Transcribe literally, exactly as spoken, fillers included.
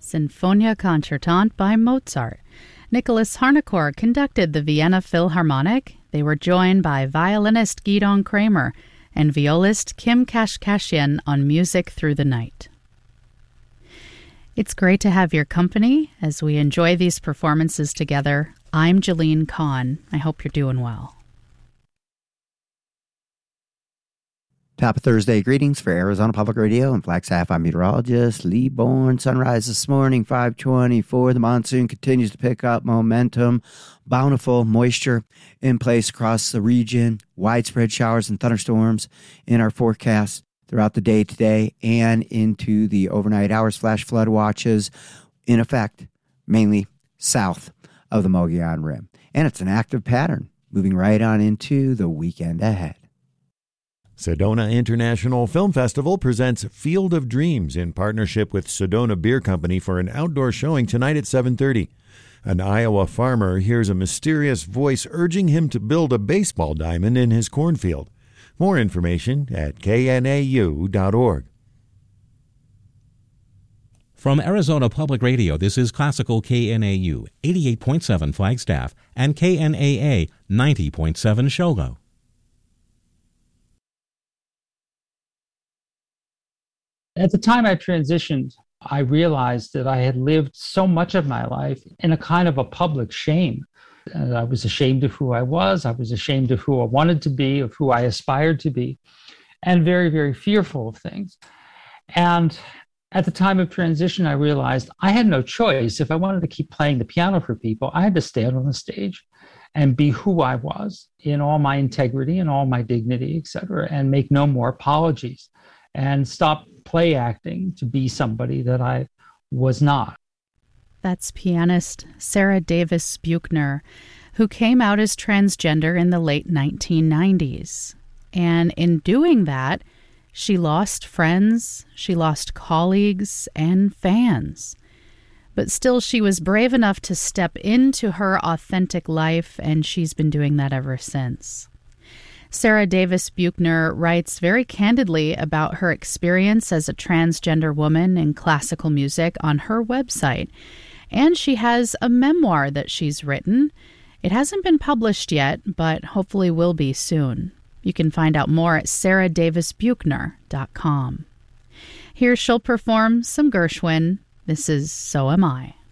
Sinfonia Concertante by Mozart. Nicholas Harnoncourt conducted the Vienna Philharmonic. They were joined by violinist Gidon Kramer and violist Kim Kashkashian on Music Through the Night. It's great to have your company as we enjoy these performances together. I'm Jalene Kahn. I hope you're doing well. Top of Thursday greetings for Arizona Public Radio and Flagstaff. I'm meteorologist Lee Bourne. Sunrise this morning, five twenty-four. The monsoon continues to pick up momentum. Bountiful moisture in place across the region. Widespread showers and thunderstorms in our forecast throughout the day today and into the overnight hours. Flash flood watches in effect, mainly south of the Mogollon Rim. And it's an active pattern moving right on into the weekend ahead. Sedona International Film Festival presents Field of Dreams in partnership with Sedona Beer Company for an outdoor showing tonight at seven thirty. An Iowa farmer hears a mysterious voice urging him to build a baseball diamond in his cornfield. More information at K N A U dot org. From Arizona Public Radio, this is Classical K N A U, eighty-eight point seven Flagstaff, and K N A A, ninety point seven Shogo. At the time I transitioned, I realized that I had lived so much of my life in a kind of a public shame. And I was ashamed of who I was. I was ashamed of who I wanted to be, of who I aspired to be, and very, very fearful of things. And at the time of transition, I realized I had no choice. If I wanted to keep playing the piano for people, I had to stand on the stage and be who I was in all my integrity and all my dignity, et cetera, and make no more apologies and stop play acting to be somebody that I was not. That's pianist Sarah Davis Buechner, who came out as transgender in the late nineteen nineties. And in doing that, she lost friends, she lost colleagues, and fans. But still, she was brave enough to step into her authentic life, and she's been doing that ever since. Sarah Davis Buechner writes very candidly about her experience as a transgender woman in classical music on her website. And she has a memoir that she's written. It hasn't been published yet, but hopefully will be soon. You can find out more at sarah davis buechner dot com. Here she'll perform some Gershwin. This is So Am I.